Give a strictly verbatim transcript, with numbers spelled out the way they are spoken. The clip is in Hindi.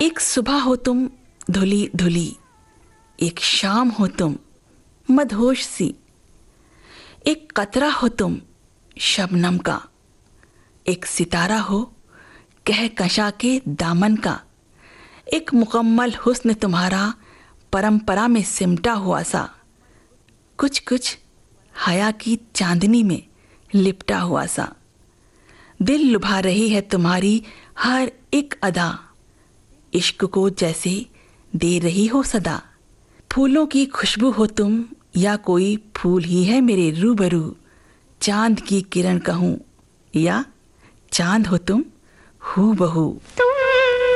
एक सुबह हो तुम धुली धुली, एक शाम हो तुम मदहोश सी, एक कतरा हो तुम शबनम का, एक सितारा हो कहकशा के दामन का, एक मुकम्मल हुस्न तुम्हारा परंपरा में सिमटा हुआ सा, कुछ कुछ हया की चांदनी में लिपटा हुआ सा। दिल लुभा रही है तुम्हारी हर एक अदा, इश्क को जैसे दे रही हो सदा। फूलों की खुशबू हो तुम या कोई फूल ही है मेरे रूबरू, चांद की किरण कहूँ या चांद हो तुम हूबहू।